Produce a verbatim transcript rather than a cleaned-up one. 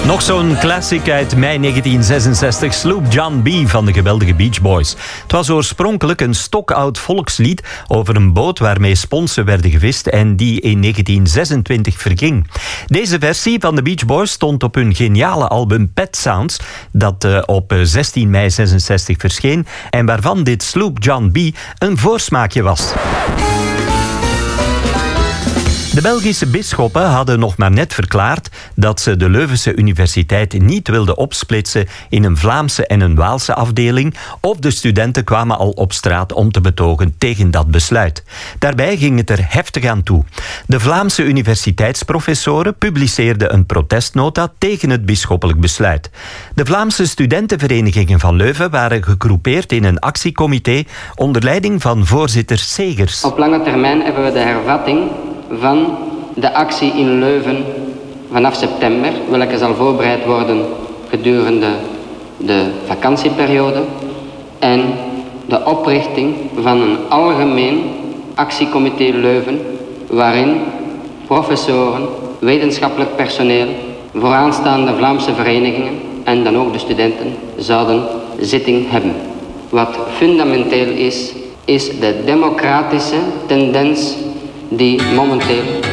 Nog zo'n classic uit mei negentien zesenzestig, Sloop John B. van de geweldige Beach Boys. Het was oorspronkelijk een stokoud volkslied over een boot waarmee sponsen werden gevist en die in negentien zesentwintig verging. Deze versie van de Beach Boys stond op hun geniale album Pet Sounds, dat uh, op zestien mei zesenzestig verscheen en waarvan dit Sloop John B. een voorsmaakje was. De Belgische bisschoppen hadden nog maar net verklaard dat ze de Leuvense Universiteit niet wilden opsplitsen in een Vlaamse en een Waalse afdeling, of de studenten kwamen al op straat om te betogen tegen dat besluit. Daarbij ging het er heftig aan toe. De Vlaamse universiteitsprofessoren publiceerden een protestnota tegen het bisschoppelijk besluit. De Vlaamse studentenverenigingen van Leuven waren gegroepeerd in een actiecomité onder leiding van voorzitter Segers. Op lange termijn hebben we de hervatting van de actie in Leuven vanaf september, welke zal voorbereid worden gedurende de vakantieperiode, en de oprichting van een algemeen actiecomité Leuven, waarin professoren, wetenschappelijk personeel, vooraanstaande Vlaamse verenigingen en dan ook de studenten zouden zitting hebben. Wat fundamenteel is, is de democratische tendens die momenteel